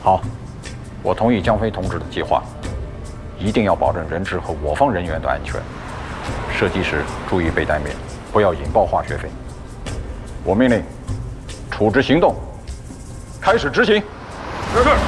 好，我同意江飞同志的计划，一定要保证人质和我方人员的安全。射击时注意被带灭，不要引爆化学飞。我命令，处置行动，开始执行。 是。